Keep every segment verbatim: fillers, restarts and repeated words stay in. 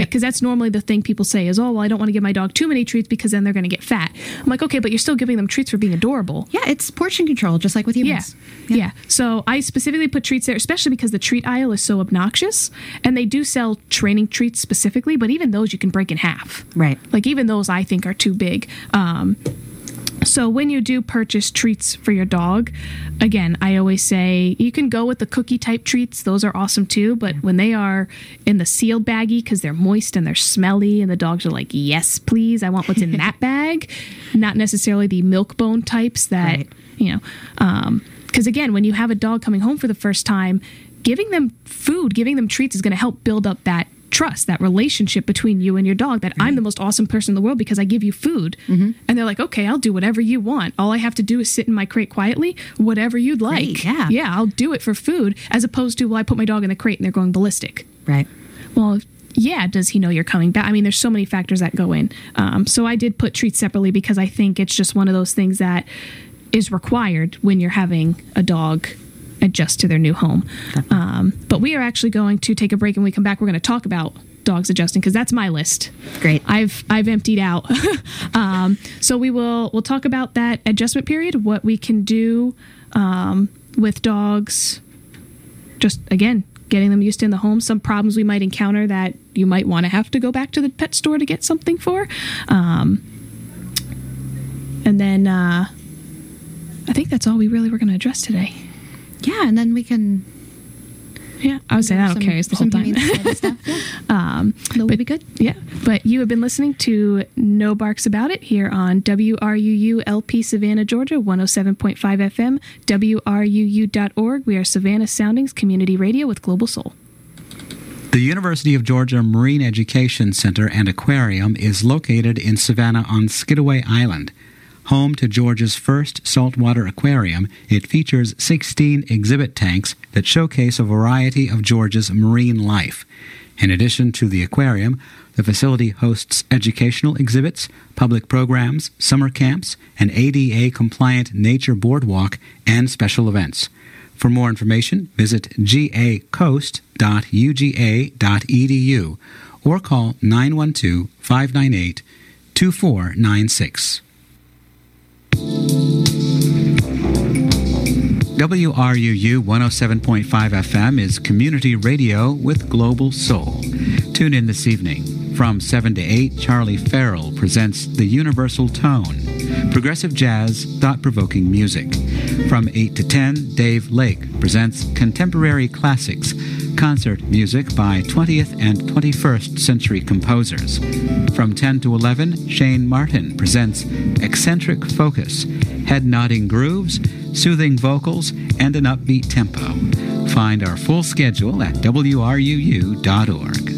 Right, because that's normally the thing people say is, oh, well, I don't want to give my dog too many treats because then they're going to get fat. I'm like, okay, but you're still giving them treats for being adorable. Yeah, it's portion control, just like with humans. Yeah. yeah, yeah. So I specifically put treats there, especially because the treat aisle is so obnoxious. And they do sell training treats specifically, but even those you can break in half. Right. Like even those I think are too big. Um, So when you do purchase treats for your dog, again, I always say you can go with the cookie type treats. Those are awesome too. But when they are in the sealed baggie because they're moist and they're smelly and the dogs are like, yes, please, I want what's in that bag. Not necessarily the milk bone types that, right. you know, um, because again, when you have a dog coming home for the first time, giving them food, giving them treats is going to help build up that trust, that relationship between you and your dog, that mm-hmm. I'm the most awesome person in the world because I give you food. Mm-hmm. And they're like, okay, I'll do whatever you want. All I have to do is sit in my crate quietly, whatever you'd like. Great, yeah. Yeah, I'll do it for food, as opposed to, well, I put my dog in the crate and they're going ballistic. Right. Well, yeah, does he know you're coming back? I mean, there's so many factors that go in. Um, so I did put treats separately because I think it's just one of those things that is required when you're having a dog adjust to their new home. Um, but we are actually going to take a break, and when we come back, we're going to talk about dogs adjusting because that's my list. Great. I've I've emptied out. um, so we will we'll talk about that adjustment period, what we can do um, with dogs. Just again, getting them used to in the home. Some problems we might encounter that you might want to have to go back to the pet store to get something for. Um, and then uh, I think that's all we really were going to address today. Yeah, and then we can... Yeah, I would say that'll carry us the whole time. Stuff, yeah. um, that would be good. Yeah, but you have been listening to No Barks About It here on W R U U L P Savannah, Georgia, one oh seven point five F M, W R U U dot org. We are Savannah Soundings Community Radio with Global Soul. The University of Georgia Marine Education Center and Aquarium is located in Savannah on Skidaway Island. Home to Georgia's first saltwater aquarium, it features sixteen exhibit tanks that showcase a variety of Georgia's marine life. In addition to the aquarium, the facility hosts educational exhibits, public programs, summer camps, an A D A-compliant nature boardwalk, and special events. For more information, visit g a coast dot u g a dot e d u or call nine one two, five nine eight, two four nine six. W R U U one oh seven point five F M is community radio with Global Soul. Tune in this evening. From seven to eight, Charlie Farrell presents The Universal Tone, progressive jazz, thought-provoking music. From eight to ten, Dave Lake presents Contemporary Classics, concert music by twentieth and twenty-first century composers. From ten to eleven, Shane Martin presents Eccentric Focus, head-nodding grooves, soothing vocals, and an upbeat tempo. Find our full schedule at W R U U dot org.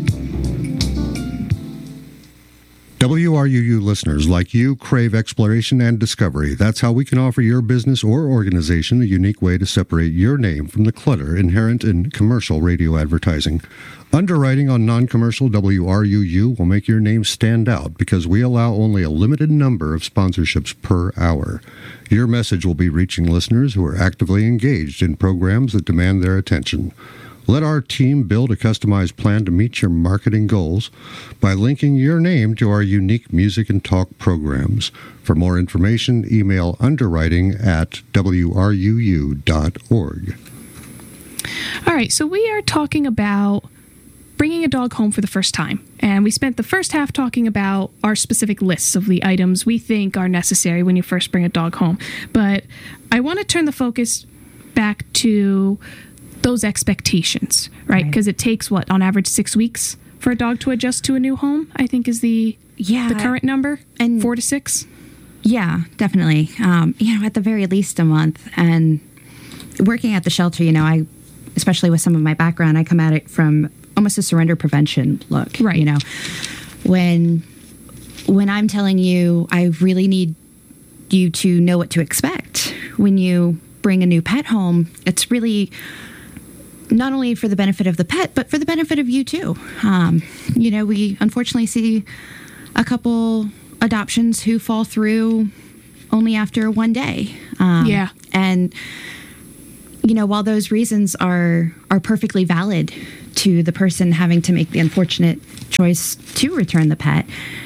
W R U U listeners like you crave exploration and discovery. That's how we can offer your business or organization a unique way to separate your name from the clutter inherent in commercial radio advertising. Underwriting on non-commercial W R U U will make your name stand out because we allow only a limited number of sponsorships per hour. Your message will be reaching listeners who are actively engaged in programs that demand their attention. Let our team build a customized plan to meet your marketing goals by linking your name to our unique music and talk programs. For more information, email underwriting at W R U U dot org. All right, so we are talking about bringing a dog home for the first time. And we spent the first half talking about our specific lists of the items we think are necessary when you first bring a dog home. But I want to turn the focus back to those expectations, right? Because right. it takes, what, on average six weeks for a dog to adjust to a new home, I think is the yeah the current number, and four to six? Yeah, definitely. Um, you know, at the very least a month. And working at the shelter, you know, I, especially with some of my background, I come at it from almost a surrender prevention look, right? You know, when when I'm telling you, I really need you to know what to expect when you bring a new pet home. It's really not only for the benefit of the pet, but for the benefit of you too. Um, you know, we unfortunately see a couple adoptions who fall through only after one day. Um, yeah. And, you know, while those reasons are, are perfectly valid to the person having to make the unfortunate choice to return the pet,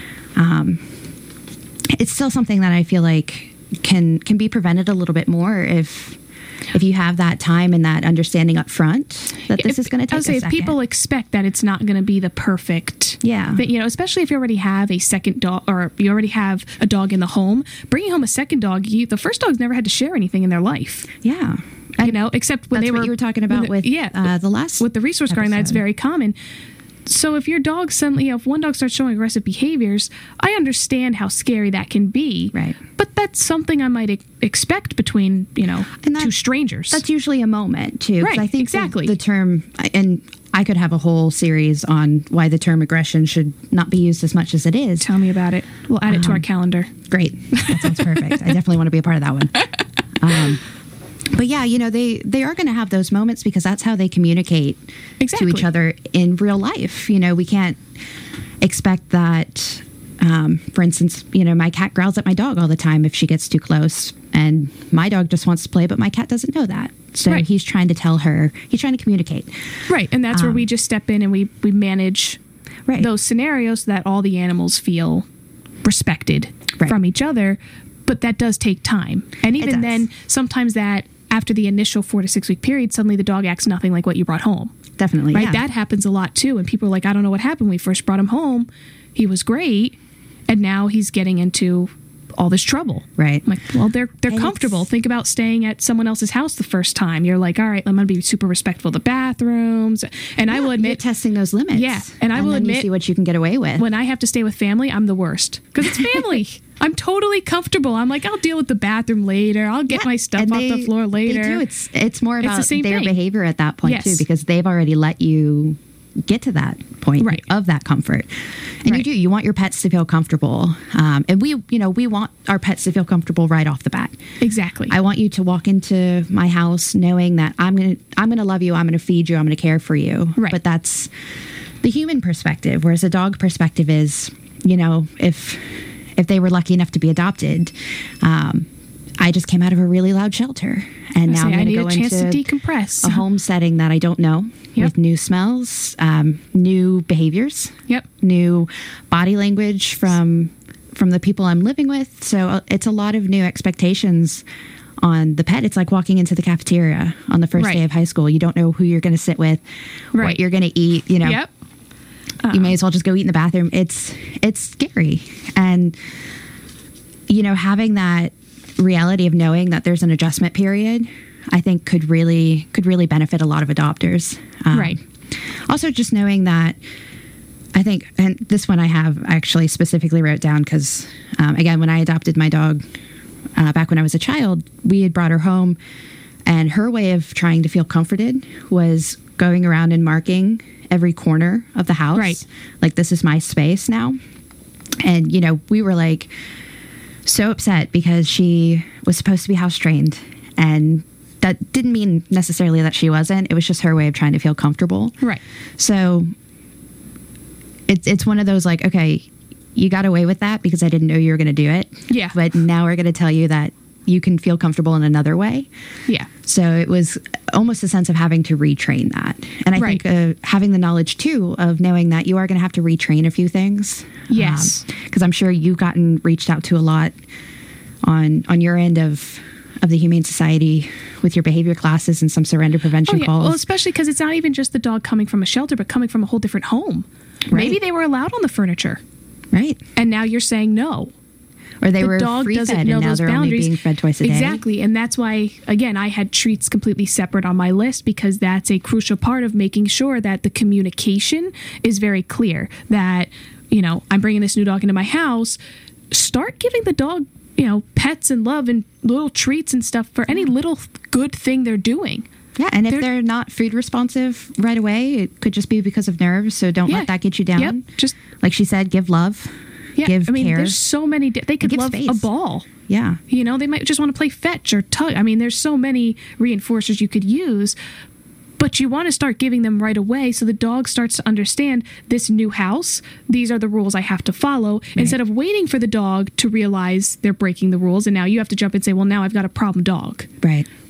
um, it's still something that I feel like can can be prevented a little bit more if if you have that time and that understanding up front that this If- is going to take I would say a if second. people expect that it's not going to be the perfect, Yeah. thing, you know, especially if you already have a second dog or you already have a dog in the home, bringing home a second dog, you, the first dog's never had to share anything in their life, yeah. you know, except when That's they what were you were talking when about the- with yeah, uh, the last with the resource guarding. That's episode. very common. So if your dog suddenly, you know, if one dog starts showing aggressive behaviors, I understand how scary that can be. Right. But that's something I might e- expect between, you know, And that- two strangers. That's usually a moment too. 'cause Right, I think exactly. The, the term, and I could have a whole series on why the term aggression should not be used as much as it is. Tell me about it. We'll add it to our calendar. Great, that sounds perfect. I definitely want to be a part of that one. Um, but yeah, you know, they they are going to have those moments because that's how they communicate Exactly. to each other in real life. You know, we can't expect that. Um, for instance, you know, my cat growls at my dog all the time if she gets too close, and my dog just wants to play, but my cat doesn't know that. So Right. he's trying to tell her, he's trying to communicate. Right. And that's where Um, we just step in and we, we manage Right. those scenarios so that all the animals feel respected Right. from each other. But that does take time. And even does. then, sometimes that after the initial four to six week period, suddenly the dog acts nothing like what you brought home. Definitely, Right. yeah. That happens a lot too. And people are like, I don't know what happened. We first brought him home. He was great. And now he's getting into all this trouble. Right. I'm like, well, they're they're And comfortable. it's- Think about staying at someone else's house the first time. You're like, all right, I'm going to be super respectful of the bathrooms. And I will You're admit, testing those limits. Yeah, and I will then you admit- see what you can get away with. when I have to stay with family, I'm the worst because it's family. I'm totally comfortable. I'm like, I'll deal with the bathroom later. I'll get Yeah, my stuff and off they- the floor later. They do. It's it's more It's the about same their thing. behavior at that point Yes. too, because they've already let you get to that point Right. of that comfort. And Right. you do. You want your pets to feel comfortable, um, and we, you know, we want our pets to feel comfortable right off the bat. Exactly. I want you to walk into my house knowing that I'm gonna I'm gonna love you. I'm gonna feed you. I'm gonna care for you. Right. But that's the human perspective, whereas a dog perspective is, you know, if if they were lucky enough to be adopted. Um, I just came out of a really loud shelter, and I now say, I'm I going to need go a chance into to decompress. a home setting that I don't know, Yep. with new smells, um, new behaviors, Yep. new body language from from the people I'm living with. So uh, it's a lot of new expectations on the pet. It's like walking into the cafeteria on the first Right. day of high school. You don't know who you're going to sit with, Right. what you're going to eat. You know, Yep. you may as well just go eat in the bathroom. It's it's scary, and you know, having that reality of knowing that there's an adjustment period, I think could really could really benefit a lot of adopters. Um, Right. Also, just knowing that, I think, and this one I have actually specifically wrote down because, um, again, when I adopted my dog uh, back when I was a child, we had brought her home, and her way of trying to feel comforted was going around and marking every corner of the house. Right. Like, this is my space now. And, you know, we were like so upset because she was supposed to be house trained, and that didn't mean necessarily that she wasn't. It was just her way of trying to feel comfortable. Right. So it's it's one of those like, okay, you got away with that because I didn't know you were going to do it. Yeah. But now we're going to tell you that you can feel comfortable in another way. Yeah. So it was almost a sense of having to retrain that. And I Right. think uh, having the knowledge too of knowing that you are going to have to retrain a few things. Yes. Because I'm sure you've gotten reached out to a lot on on your end of of the Humane Society with your behavior classes and some surrender prevention Oh, yeah. calls. Well, especially because it's not even just the dog coming from a shelter, but coming from a whole different home. Right. Maybe they were allowed on the furniture, right. and now you're saying no. Or they The were dog free doesn't fed know and now those they're boundaries. only being fed twice a day. Exactly. And that's why, again, I had treats completely separate on my list because that's a crucial part of making sure that the communication is very clear. That, you know, I'm bringing this new dog into my house. Start giving the dog, you know, pets and love and little treats and stuff for any little good thing they're doing. Yeah, and if They're- they're, not food responsive right away, it could just be because of nerves. So don't Yeah. let that get you down. Yep. Just, Like she said, give love, yeah. give I mean, care. there's so many, di- they could give love space. a ball. Yeah, You know, they might just want to play fetch or tug. I mean, there's so many reinforcers you could use, but you want to start giving them right away so the dog starts to understand this new house, these are the rules I have to follow, instead of waiting for the dog to realize they're breaking the rules. And now you have to jump and say, well, now I've got a problem dog. right.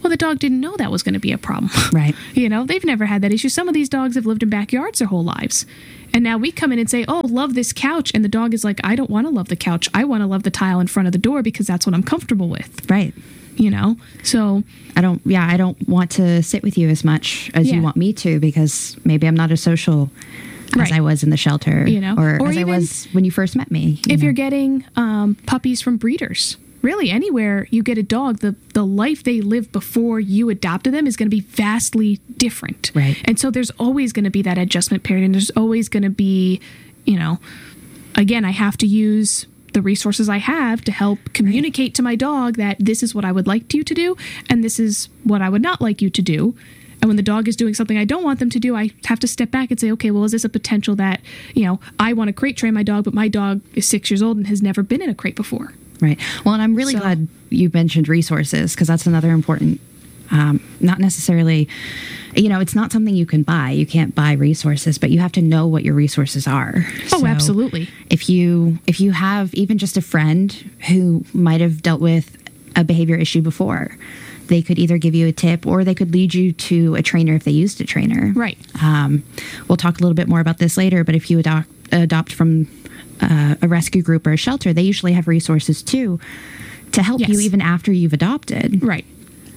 Well, the dog didn't know that was going to be a problem. Right. You know, they've never had that issue. Some of these dogs have lived in backyards their whole lives. And now we come in and say, oh, love this couch. And the dog is like, I don't want to love the couch. I want to love the tile in front of the door because that's what I'm comfortable with. Right. You know, so I don't, yeah, I don't want to sit with you as much as Yeah. you want me to because maybe I'm not as social as Right. I was in the shelter, You know, or, or as even I was when you first met me. you if know. you're getting um, puppies from breeders, really anywhere you get a dog, the, the life they lived before you adopted them is going to be vastly different. Right. And so there's always going to be that adjustment period. And there's always going to be, you know, again, I have to use the resources I have to help communicate to my dog that this is what I would like you to do and this is what I would not like you to do. And when the dog is doing something I don't want them to do, I have to step back and say, okay, well, is this a potential that, you know, I want to crate train my dog, but my dog is six years old and has never been in a crate before. Right. Well, and I'm really So- glad you mentioned resources because that's another important, um, not necessarily, you know, it's not something you can buy. You can't buy resources, but you have to know what your resources are. Oh, So absolutely. If you if you have even just a friend who might have dealt with a behavior issue before, they could either give you a tip or they could lead you to a trainer if they used a trainer. Right. Um, we'll talk a little bit more about this later, but if you adopt, adopt from uh, a rescue group or a shelter, they usually have resources too to help Yes. you even after you've adopted. Right.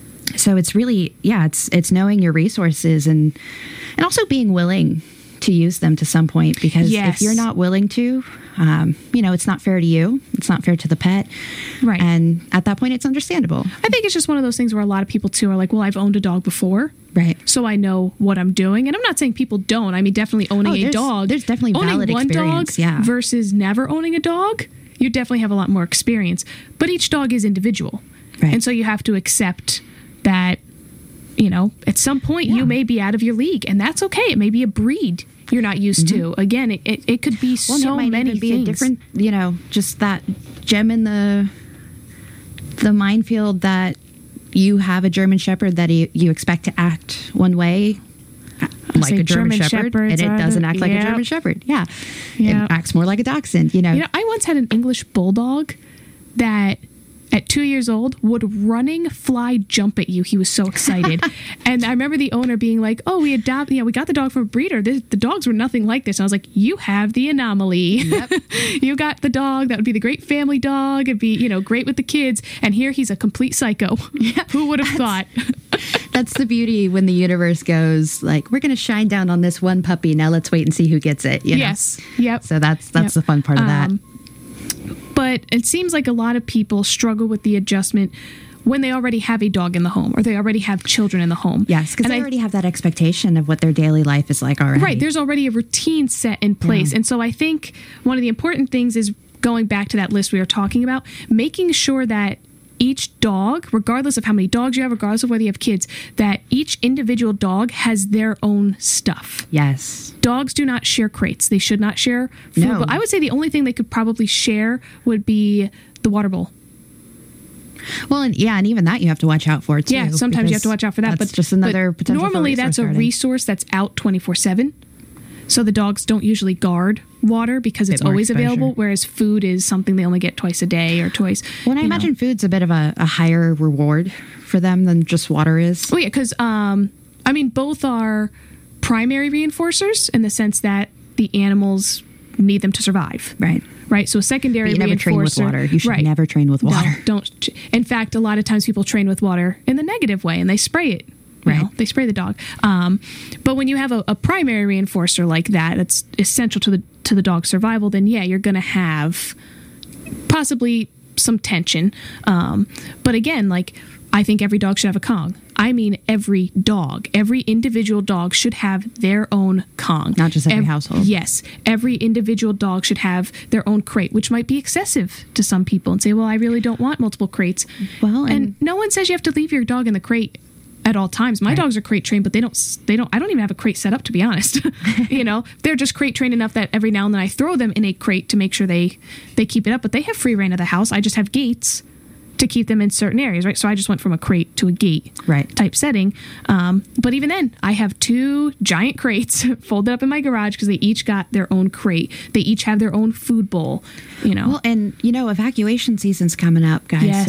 So it's really, yeah, it's it's knowing your resources and and also being willing to use them to some point because Yes. if you're not willing to, um, you know, it's not fair to you. It's not fair to the pet. Right. And at that point, it's understandable. I think it's just one of those things where a lot of people too are like, well, I've owned a dog before. Right. So I know what I'm doing. And I'm not saying people don't. I mean, definitely owning Oh, a there's- dog. there's definitely owning valid one experience, dog yeah. versus never owning a dog. You definitely have a lot more experience. But each dog is individual. Right. And so you have to accept that, you know, at some point Yeah. you may be out of your league. And that's okay. It may be a breed you're not used to. Again, it, it, it could be Mm-hmm. Well, so it might many even be things. a different, you know, just that gem in the the minefield that you have a German Shepherd that you, you expect to act one way, like say a German, German Shepherd, Shepherds and are it doesn't the- act like yep. a German Shepherd. Yeah, Yep. it acts more like a Dachshund. You know, You know, I once had an English bulldog that at two years old would running fly jump at you. He was so excited. And I remember the owner being like, oh, we adopt, yeah, we got the dog from a breeder. The, the dogs were nothing like this. And I was like, you have the anomaly. Yep. You got the dog. That would be the great family dog. It'd be, you know, great with the kids. And here he's a complete psycho. Who would have thought? that's the beauty when the universe goes like, we're going to shine down on this one puppy. Now let's wait and see who gets it. You know? Yes. Yep. So that's that's Yep. the fun part of that. Um, But it seems like a lot of people struggle with the adjustment when they already have a dog in the home or they already have children in the home. Yes, because And they I- already have that expectation of what their daily life is like already. Right. There's already a routine set in place. And so I think one of the important things is going back to that list we were talking about, making sure that each dog, regardless of how many dogs you have, regardless of whether you have kids, that each individual dog has their own stuff. Yes. Dogs do not share crates. They should not share food. No. But I would say the only thing they could probably share would be the water bowl. Well, and yeah, and even that you have to watch out for too. Yeah, sometimes you have to watch out for that. That's but just another but potential. for Normally, that's a guarding. resource that's out twenty-four seven. So the dogs don't usually guard water because it's Bit more always exposure. available, whereas food is something they only get twice a day or twice. Well, and I you know. imagine food's a bit of a, a higher reward for them than just water is. Oh yeah, because um, I mean, both are primary reinforcers in the sense that the animals need them to survive. Right. Right. So a secondary But you never train with reinforcer- water. You should right. never train with No, water. don't. In fact, a lot of times people train with water in the negative way and they spray it. You Right. know, they spray the dog. Um, but when you have a, a primary reinforcer like that, that's essential to the to the dog's survival, then yeah, you're going to have possibly some tension. Um, but again, like I think every dog should have a Kong. I mean, every dog, every individual dog should have their own Kong. Not just every Ev- household. Yes. Every individual dog should have their own crate, which might be excessive to some people and say, well, I really don't want multiple crates. Well, and, and- no one says you have to leave your dog in the crate at all times. My Right. dogs are crate trained, but they don't, s- they don't, I don't even have a crate set up, to be honest. You know, they're just crate trained enough that every now and then I throw them in a crate to make sure they, they keep it up, but they have free reign of the house. I just have gates to keep them in certain areas, right? So I just went from a crate to a gate Right. type setting. Um, but even then, I have two giant crates folded up in my garage because they each got their own crate. They each have their own food bowl, you know. Well, and you know, evacuation season's coming up, guys. Yes. So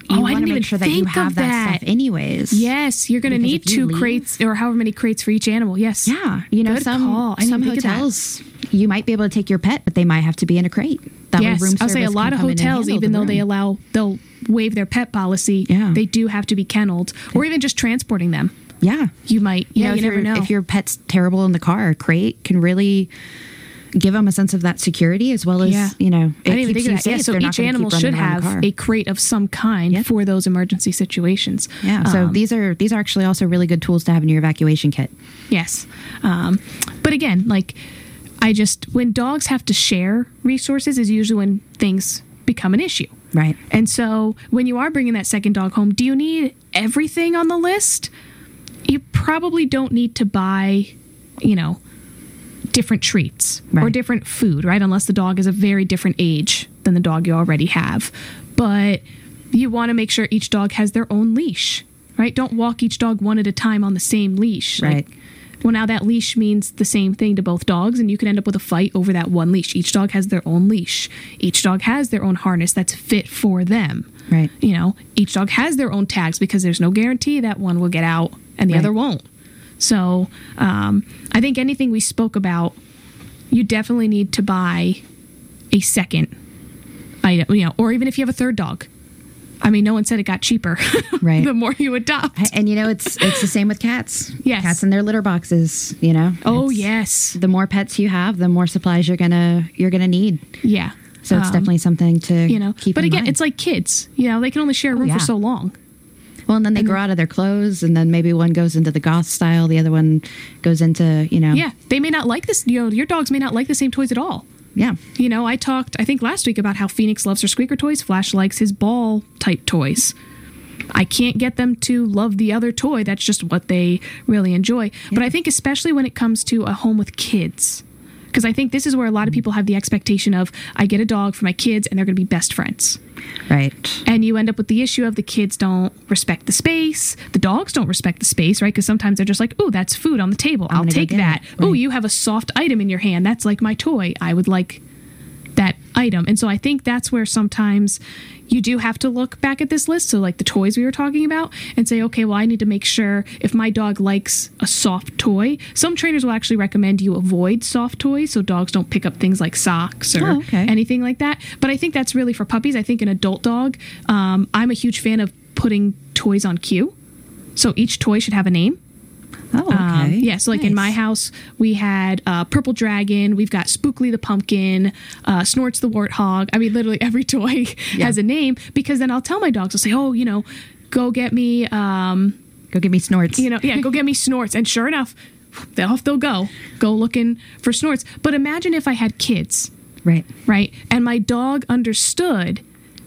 you Oh, I want to didn't make even sure that you think have of that. that. stuff anyways. Yes, you're going to Because need if you two leave- crates or however many crates for each animal. Yes. Yeah, you know, Good some call. I didn't some think of that. hotels you might be able to take your pet, but they might have to be in a crate. That Yes, way room I'll say a service lot can of come in and hotels, handle even the though they room. allow, they'll waive their pet policy. Yeah. They do have to be kenneled, or even just transporting them. Yeah, You might, you yeah, know, if you never your- know. If your pet's terrible in the car, a crate can really give them a sense of that security, as well as Yeah. you know, it I didn't even keeps think you of that. Yeah, safe. so They're not each gonna keep animal running should around the have car. a crate of some kind Yep. for those emergency situations. Yeah, so Um, these are these are actually also really good tools to have in your evacuation kit. Yes. Um, but again, like, I just, when dogs have to share resources is usually when things become an issue. Right. And so when you are bringing that second dog home, do you need everything on the list? You probably don't need to buy, you know, different treats or Right. different food, right? Unless the dog is a very different age than the dog you already have. But you want to make sure each dog has their own leash, right? Don't walk each dog one at a time on the same leash. Right. Like, well, now that leash means the same thing to both dogs, and you can end up with a fight over that one leash. Each dog has their own leash. Each dog has their own harness that's fit for them. Right. You know, each dog has their own tags because there's no guarantee that one will get out and the Right. other won't. So um, I think anything we spoke about, you definitely need to buy a second item, you know, or even if you have a third dog. I mean, no one said it got cheaper. Right. The more you adopt. And you know, it's it's the same with cats. Yes. Cats in their litter boxes. You know. Oh, It's- yes. The more pets you have, the more supplies you're gonna you're gonna need. Yeah. So it's Um, definitely something to you know, keep but in again, mind. it's like kids. You know, they can only share a room yeah. for so long. Well, and then they grow out of their clothes, and then maybe one goes into the goth style, the other one goes into you know. Yeah, they may not like this. You know, your dogs may not like the same toys at all. Yeah. You know, I talked, I think last week about how Phoenix loves her squeaker toys. Flash likes his ball type toys. I can't get them to love the other toy. That's just what they really enjoy. But I think especially when it comes to a home with kids, because I think this is where a lot of people have the expectation of, I get a dog for my kids and they're going to be best friends. Right. And you end up with the issue of the kids don't respect the space. The dogs don't respect the space, right? Because sometimes they're just like, oh, that's food on the table. I'm I'll gonna go take get that. it. Oh, Right. you have a soft item in your hand. That's like my toy. I would like that item. And so I think that's where sometimes you do have to look back at this list. So like the toys we were talking about and say, okay, well, I need to make sure if my dog likes a soft toy. Some trainers will actually recommend you avoid soft toys so dogs don't pick up things like socks or Oh, okay. anything like that. But I think that's really for puppies. I think an adult dog, um, I'm a huge fan of putting toys on cue. So each toy should have a name. Oh, okay. Um, yeah, so like in my Nice. house, we had uh, Purple Dragon, we've got Spookly the Pumpkin, uh, Snorts the Warthog. I mean, literally every toy Yeah. has a name because then I'll tell my dogs, I'll say, oh, you know, go get me, um, Go give me snorts. you know, yeah, go get me Snorts. And sure enough, they'll, off they'll go, go looking for Snorts. But imagine if I had kids, Right. right? And my dog understood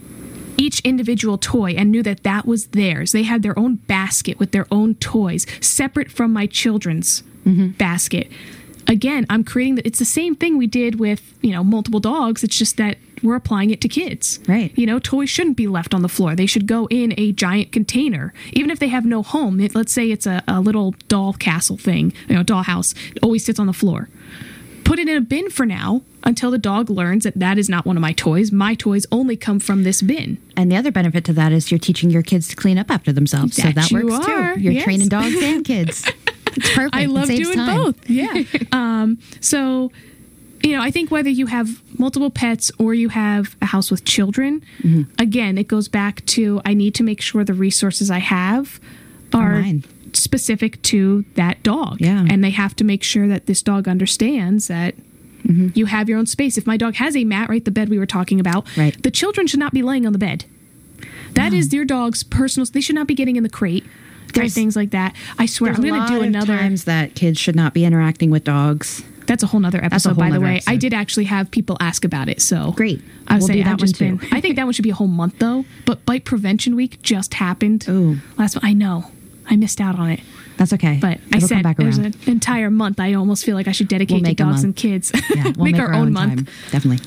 each individual toy and knew that that was theirs. They had their own basket with their own toys, separate from my children's basket. Again, I'm creating that. It's the same thing we did with, you know, multiple dogs. It's just that we're applying it to kids. Right. You know, toys shouldn't be left on the floor. They should go in a giant container. Even if they have no home, it, let's say it's a, a little doll castle thing, you know, doll house. It always sits on the floor. Put it in a bin for now until the dog learns that that is not one of my toys. My toys only come from this bin. And the other benefit to that is you're teaching your kids to clean up after themselves. so That that you works are, too. You're yes. training dogs and kids. It's perfect. I It love saves doing time. both. Yeah. um, so, you know, I think whether you have multiple pets or you have a house with children, Mm-hmm. again, it goes back to I need to make sure the resources I have are mine. specific to that dog. Yeah. And they have to make sure that this dog understands that Mm-hmm. you have your own space. If my dog has a mat, right, the bed we were talking about, Right. the children should not be laying on the bed. That is your dog's personal. They should not be getting in the crate. Right, There's- things like that. I swear, There's I'm going a to do lot of another. times that kids should not be interacting with dogs. That's a whole nother a episode, whole by the nother way. episode. I did actually have people ask about it, so Great. I was We'll saying do that I've just one, been. too. I think that one should be a whole month though. But Bite Prevention Week just happened. Ooh. last month. I know, I missed out on it, That's okay. but I It'll said come back there's around. an entire month. I almost feel like I should dedicate We'll to make a dogs month. and kids. Yeah, we'll make, our, own, month. time. Definitely.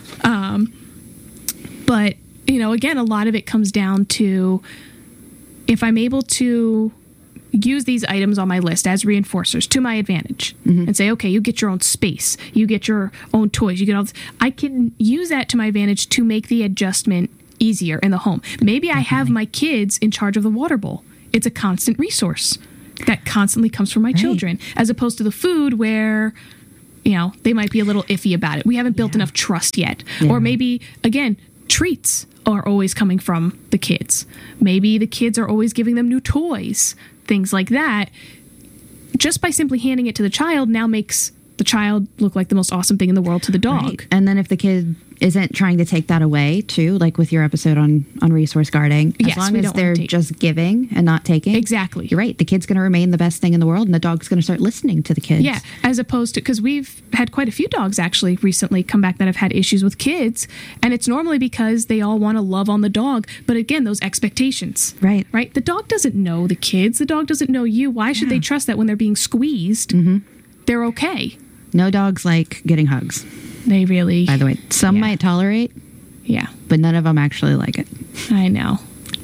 But, you know, again, a lot of it comes down to if I'm able to use these items on my list as reinforcers to my advantage and say, okay, you get your own space, you get your own toys, you get all this. I can use that to my advantage to make the adjustment easier in the home. Maybe I have my kids in charge of the water bowl. It's a constant resource that constantly comes from my Right. children, as opposed to the food where, you know, they might be a little iffy about it. We haven't built Yeah. enough trust yet. Yeah. Or maybe, again, treats are always coming from the kids. Maybe the kids are always giving them new toys, things like that. Just by simply handing it to the child now makes the child look like the most awesome thing in the world to the dog. Right. And then if the kid isn't trying to take that away too, like with your episode on on resource guarding, as Yes, long we as don't wanna they're take- just giving and not taking, Exactly. you're right. The kid's going to remain the best thing in the world, and the dog's going to start listening to the kids. Yeah, as opposed to, because we've had quite a few dogs actually recently come back that have had issues with kids, and it's normally because they all want to love on the dog, but again, those expectations. Right. Right? The dog doesn't know the kids, the dog doesn't know you. Why should they trust that when they're being squeezed, they're okay? No dogs like getting hugs. They really, By the way, some Yeah. might tolerate, yeah, but none of them actually like it. I know.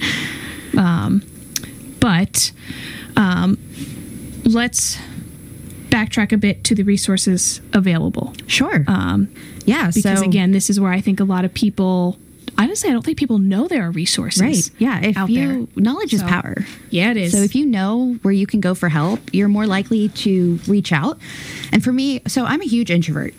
Um, but um, let's backtrack a bit to the resources available. Sure. Um, yeah. because so, again, this is where I think a lot of people, honestly, I don't think people know there are resources. right. Yeah. If out you knowledge is So, power. Yeah, it is. So if you know where you can go for help, you're more likely to reach out. And for me, so I'm a huge introvert.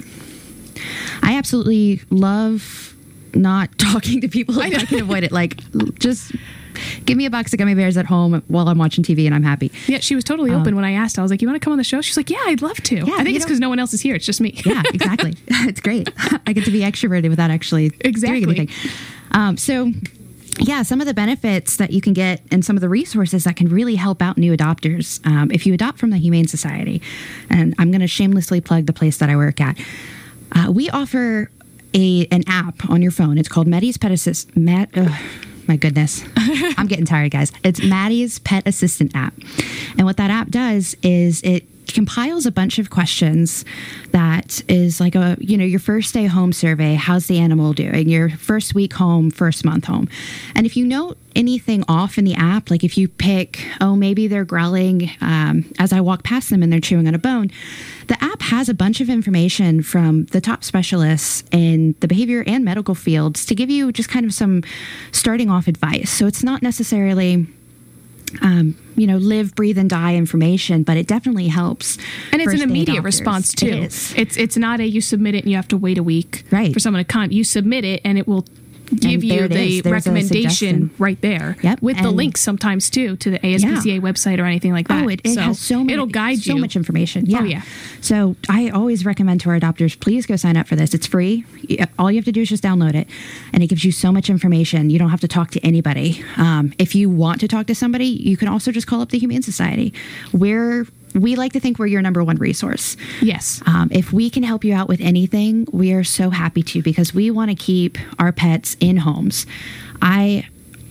I absolutely love not talking to people if I can avoid it. Like, just give me a box of gummy bears at home while I'm watching T V and I'm happy. Yeah, she was totally open when I asked. I was like, "You want to come on the show?" She's like, "Yeah, I'd love to." I think you it's know- because no one else is here. It's just me. Yeah, exactly. It's great. I get to be extroverted without actually Exactly. doing anything. Um, so, yeah, some of the benefits that you can get and some of the resources that can really help out new adopters um, if you adopt from the Humane Society. And I'm going to shamelessly plug the place that I work at. Uh, we offer a an app on your phone. It's called Maddie's Pet Assist. Matt, ugh, my goodness, I'm getting tired, guys. It's Maddie's Pet Assistant app, and what that app does is it compiles a bunch of questions that is like a, you know, your first day home survey. How's the animal doing? Your first week home, first month home. And if you note anything off in the app, like if you pick, oh, maybe they're growling um, as I walk past them and they're chewing on a bone, the app has a bunch of information from the top specialists in the behavior and medical fields to give you just kind of some starting off advice. So it's not necessarily Um, you know, live, breathe, and die information, but it definitely helps. And it's an first-day immediate adopters. response too. It is. It's it's not a you submit it and you have to wait a week Right. for someone to con. You submit it and it will give And you there it the is. There's a recommendation suggestion. right there. Yep. With the And- links sometimes too to the A S P C A Yeah. website or anything like that. Oh, it, it has so many. It'll guide so you. much information. Yeah. Oh, yeah. So I always recommend to our adopters, please go sign up for this. It's free. Y- All you have to do is just download it, and it gives you so much information. You don't have to talk to anybody. Um, if you want to talk to somebody, you can also just call up the Humane Society. We're we like to think we're your number one resource. Yes. Um, if we can help you out with anything, we are so happy to, because we want to keep our pets in homes. I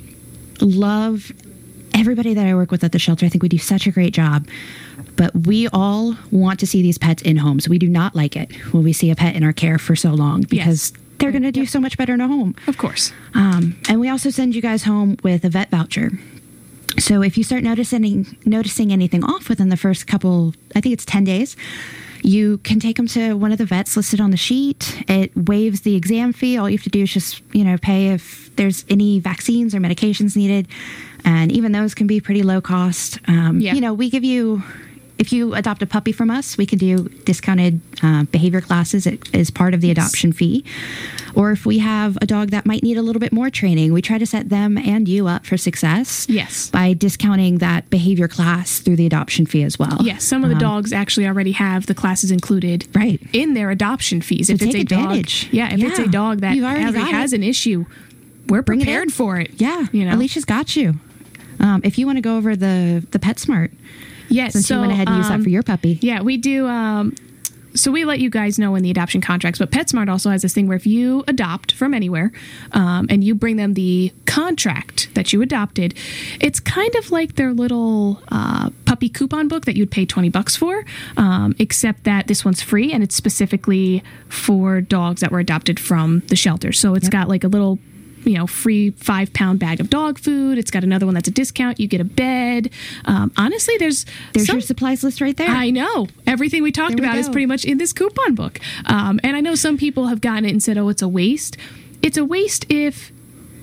love everybody that I work with at the shelter. I think we do such a great job. But we all want to see these pets in homes. We do not like it when we see a pet in our care for so long, because Yes. they're going to do so much better in a home. Of course. Um, and we also send you guys home with a vet voucher. So if you start noticing noticing anything off within the first couple, I think it's ten days, you can take them to one of the vets listed on the sheet. It waives the exam fee. All you have to do is just, you know, pay if there's any vaccines or medications needed. And even those can be pretty low cost. Um, Yeah. You know, we give you, if you adopt a puppy from us, we can do discounted uh, behavior classes as part of the adoption fee. Or if we have a dog that might need a little bit more training, we try to set them and you up for success. Yes. By discounting that behavior class through the adoption fee as well. Yes, some of the Um, dogs actually already have the classes included Right. in their adoption fees. If So it's take a dog, advantage. yeah, if it's a Yeah. dog that You've already already got has it. an issue, we're Bring it prepared in. for it. Yeah. you know, Alicia's got you. Um, if you want to go over the, the PetSmart, yes. since so, you went ahead and used that um, for your puppy. Yeah, we do. Um, so we let you guys know in the adoption contracts, but PetSmart also has this thing where if you adopt from anywhere um, and you bring them the contract that you adopted, it's kind of like their little uh, puppy coupon book that you'd pay twenty bucks for, um, except that this one's free and it's specifically for dogs that were adopted from the shelter. So it's Yep. got like a little, you know, free five pound bag of dog food. It's got another one that's a discount. You get a bed. Um, honestly, there's There's some, your supplies list right there. I know. Everything we talked There we about is go. pretty much in this coupon book. Um, and I know some people have gotten it and said, oh, it's a waste. It's a waste if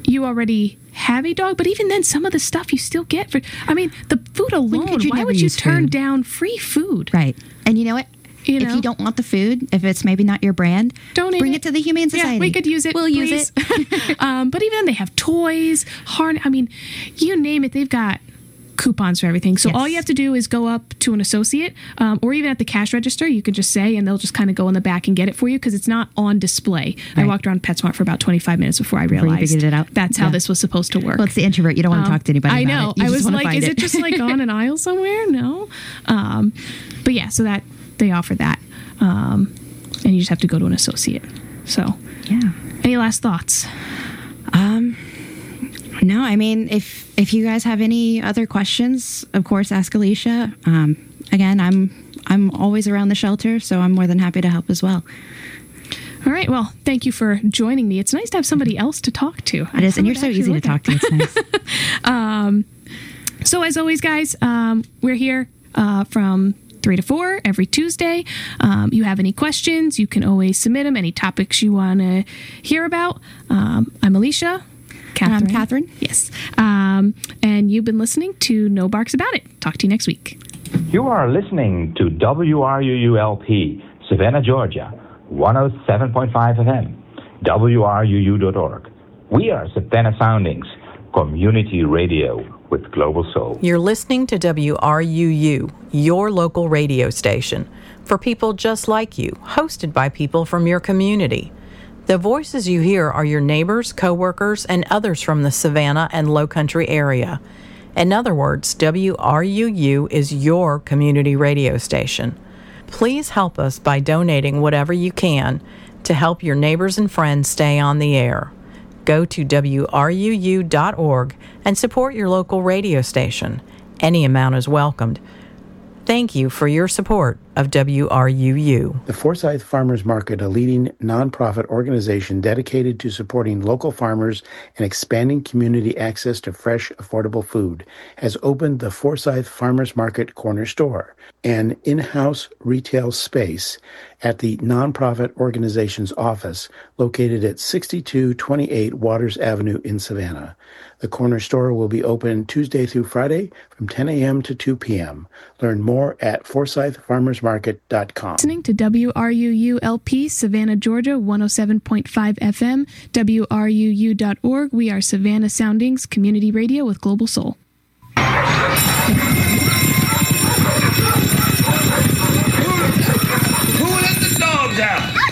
you already have a dog, but even then, some of the stuff you still get for, I mean, the food alone, could you why never would you use turn food? down free food? Right. And you know what? You if know? you don't want the food, if it's maybe not your brand, Donate bring it. it to the Humane Society. Yeah, we could use it. We'll please. use it. um, but even then, they have toys, harn. I mean, you name it, they've got coupons for everything. So Yes. all you have to do is go up to an associate, um, or even at the cash register. You can just say, and they'll just kind of go in the back and get it for you because it's not on display. I Right. walked around PetSmart for about twenty-five minutes before I you realized figured it out. that's how Yeah. this was supposed to work. Well, it's the introvert. You don't want to Um, talk to anybody I about know. it. You I just was wanna like, find is it just like on an aisle somewhere? No. Um, but yeah, so that they offer that. Um, and you just have to go to an associate. So, Yeah. any last thoughts? Um, no, I mean, if if you guys have any other questions, of course, ask Alicia. Um, again, I'm I'm always around the shelter, so I'm more than happy to help as well. All right. Well, thank you for joining me. It's nice to have somebody else to talk to. It is, and you're so Someone easy to actually talk to. It's nice. look at. um, so as always, guys, um, we're here uh, from three to four every Tuesday. Um, you have any questions, you can always submit them. Any topics you want to hear about. Um, I'm Alicia. And I'm Catherine. Yes. Um, and you've been listening to No Barks About It. Talk to you next week. You are listening to W R U U L P, Savannah, Georgia, one oh seven point five F M, W R U U dot org. We are Savannah Soundings, community radio with Global Soul. You're listening to W R U U, your local radio station, for people just like you, hosted by people from your community. The voices you hear are your neighbors, coworkers, and others from the Savannah and Lowcountry area. In other words, W R U U is your community radio station. Please help us by donating whatever you can to help your neighbors and friends stay on the air. Go to W R U U dot org and support your local radio station. Any amount is welcomed. Thank you for your support of W R U U. The Forsyth Farmers Market, a leading nonprofit organization dedicated to supporting local farmers and expanding community access to fresh, affordable food, has opened the Forsyth Farmers Market Corner Store, an in-house retail space at the nonprofit organization's office located at sixty-two twenty-eight Waters Avenue in Savannah. The corner store will be open Tuesday through Friday from ten a.m. to two p.m. Learn more at forsyth farmers market dot com. Listening to W R U U L P, Savannah, Georgia, one oh seven point five F M, W R U U dot org. We are Savannah Soundings, community radio with Global Soul. Who let the dogs out?